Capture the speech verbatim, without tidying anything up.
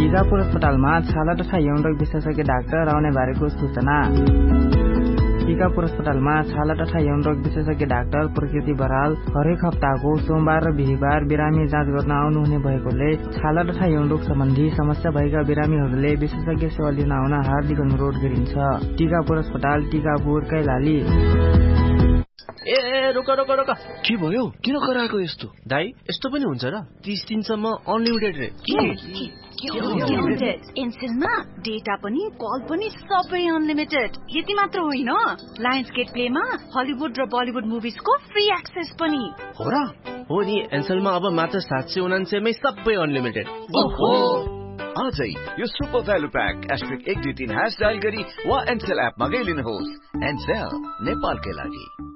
टिकापुर अस्पतालमा छाला तथा यौन रोग विशेषज्ञ डाक्टर आउने बारेको सूचना। टिकापुर अस्पतालमा छाला तथा यौन रोग विशेषज्ञ डाक्टर प्रकृति बराल हरेक हप्ताको सोमबार र बिहीबार बिरामी जाँच गर्न आउनुहुने भएकोले छाला तथा यौन रोग सम्बन्धी समस्या भएका बिरामीहरूले विशेषज्ञ सेवा लिन आउन हार्दिक अनुरोध गरिन्छ। टिकापुर अस्पताल, टिकापुर, कैलाली। ए रोक रोक रोक के भयो? किन कराएको यस्तो? दाइ यस्तो पनि हुन्छ र? तीस दिनसम्म अनलिमिटेड रे। एनसेलमा डेटा पनि कल पनि सबै अनलिमिटेड। यति मात्र होइन, लायन्स गेट प्लेमा हलिउड र बलिउड मुभिजको फ्री एक्सेस पनि हो र? हो नि, एनसेलमा अब मात्र सात सय उनान्सयमै सबै अनलिमिटेड। ओहो, आजै यो सुपर भ्यालु प्याक एस्ट्रिक एक दुई तीन ह्यास डायल गरी वा एनसेल एप मा गइलिनुहोस्। एनसेल नेपालकै लागि।